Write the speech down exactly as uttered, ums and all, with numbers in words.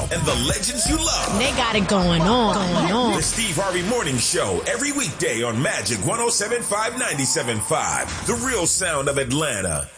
and the legends you love. They got it going on. Going on. The Steve Harvey Morning Show, every weekday on Magic one oh seven point five, ninety-seven point five. The real sound of Atlanta.